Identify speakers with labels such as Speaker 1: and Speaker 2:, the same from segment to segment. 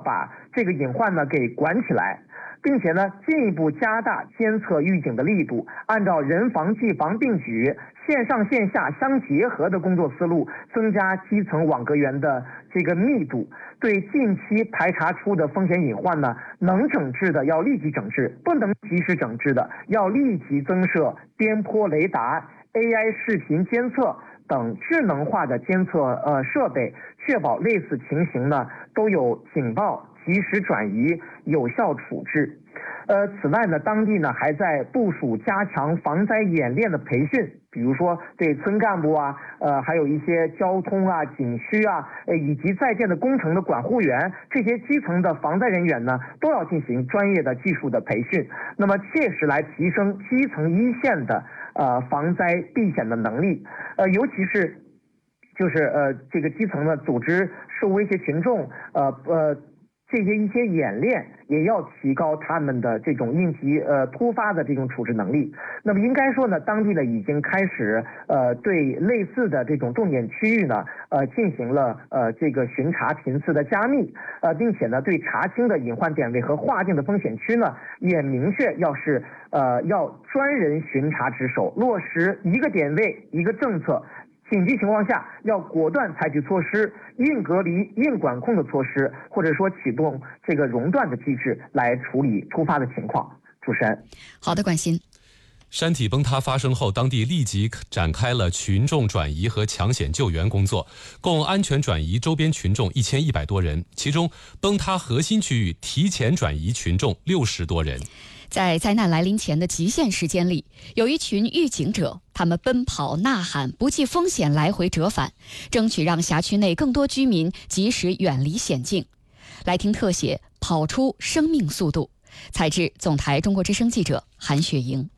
Speaker 1: 把这个隐患呢给管起来，并且呢进一步加大监测预警的力度，按照人防技防并举、线上线下相结合的工作思路，增加基层网格员的这个密度。对近期排查出的风险隐患呢，能整治的要立即整治，不能及时整治的要立即增设颠簸雷达、AI 视频监测等智能化的监测设备，确保类似情形呢都有警报、及时转移、有效处置。此外呢，当地呢还在部署加强防灾演练的培训，比如说对村干部啊，还有一些交通啊、景区啊，以及在建的工程的管护员，这些基层的防灾人员呢，都要进行专业的技术的培训，那么切实来提升基层一线的防灾避险的能力，尤其是这个基层的组织受威胁群众，这些一些演练也要提高他们的这种应急突发的这种处置能力。那么应该说呢，当地呢已经开始对类似的这种重点区域呢进行了这个巡查频次的加密，并且呢对查清的隐患点位和划定的风险区呢也明确要专人巡查值守，落实一个点位一个政策。紧急情况下，要果断采取措施，硬隔离、硬管控的措施，或者说启动这个熔断的机制来处理突发的情况。主持人，
Speaker 2: 好的，关心。
Speaker 3: 山体崩塌发生后，当地立即展开了群众转移和抢险救援工作，共安全转移周边群众1100多人，其中崩塌核心区域提前转移群众60多人。
Speaker 2: 在灾难来临前的极限时间里，有一群预警者，他们奔跑呐喊，不计风险来回折返，争取让辖区内更多居民及时远离险境。来听特写《跑出生命速度》，采制总台中国之声记者韩雪莹。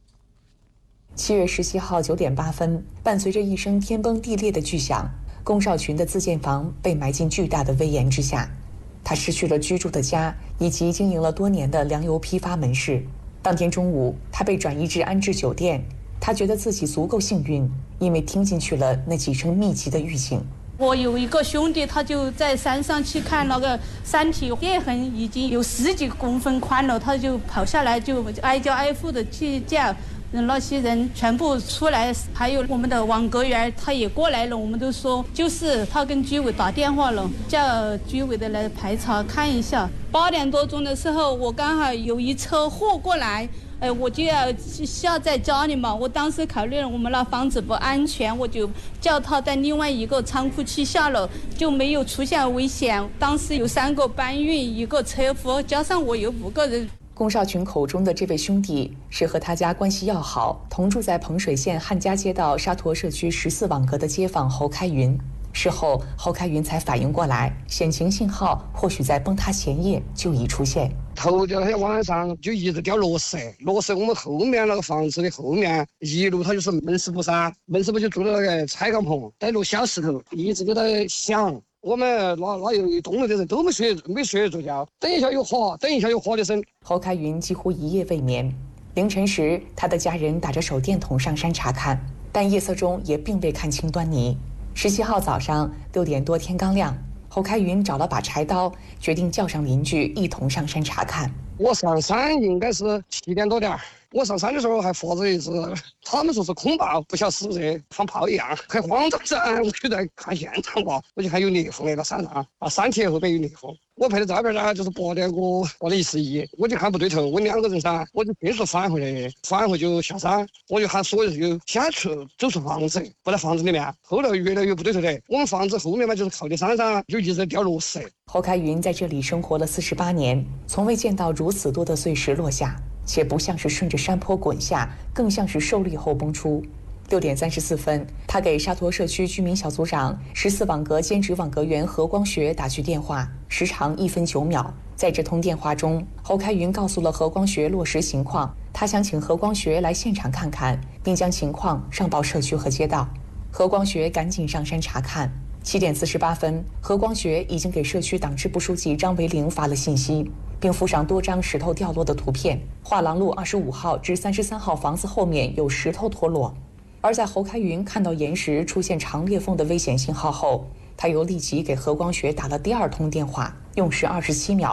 Speaker 4: 7月17号9点8分，伴随着一声天崩地裂的巨响，龚少群的自建房被埋进巨大的危岩之下。他失去了居住的家以及经营了多年的粮油批发门市。当天中午，他被转移至安置酒店。他觉得自己足够幸运，因为听进去了那几声密集的预警。
Speaker 5: 我有一个兄弟，他就在山上去看那个山体裂痕已经有10几公分宽了，他就跑下来，就挨家挨户的去叫那些人全部出来，还有我们的网格员他也过来了，我们都说就是他跟居委打电话了，叫居委的来排查看一下。8点多钟的时候，我刚好有一车货过来，我就要下在家里嘛。我当时考虑了我们那房子不安全，我就叫他在另外一个仓库去下了，就没有出现危险。当时有3个搬运，一个车夫，加上我有5个人。
Speaker 4: 龚少群口中的这位兄弟是和他家关系要好，同住在彭水县汉家街道沙陀社区14网格的街坊侯开云。事后，侯开云才反应过来，险情信号或许在崩塌前夜就已出现。
Speaker 6: 头天那天晚上就一直掉落石，我们后面那个房子的后面一路它就是门市部噻，门市部就住在那个拆钢棚，带落小石头，一直都在响。我们那有一栋楼的人都没睡着觉，等一下又滑的声。
Speaker 4: 侯开云几乎一夜未眠。凌晨时，他的家人打着手电筒上山查看，但夜色中也并未看清端倪。17号早上6点多，天刚亮，侯开云找了把柴刀，决定叫上邻居一同上山查看。
Speaker 6: 我上山应该是7点多点。我上山的时候还发着一只，他们说是空炮，不晓得是不是放炮一样，很慌张噻。我就在看现场吧，我就看有裂缝那个山上山体后边有裂缝。我拍的照片呢，就是8点141，我就看不对头，我2个人噻，我就迅速返回来，返回就下山，我就喊所有人先去走出房子，不在房子里面。后来越来越不对头的，我们房子后面嘛就是靠的山上，就一直在掉落石。
Speaker 4: 侯开云在这里生活了48年，从未见到如此多的碎石落下，且不像是顺着山坡滚下，更像是受力后崩出。6点34分，他给沙陀社区居民小组长、14网格兼职网格员何光学打去电话，时长1分9秒。在这通电话中，侯开云告诉了何光学落实情况，他想请何光学来现场看看，并将情况上报社区和街道。何光学赶紧上山查看。7点48分，何光学已经给社区党支部书记张维龄发了信息，并附上多张石头掉落的图片。画廊路25号至33号房子后面有石头脱落。而在侯开云看到岩石出现长裂缝的危险信号后，他又立即给何光学打了第2通电话，用时27秒。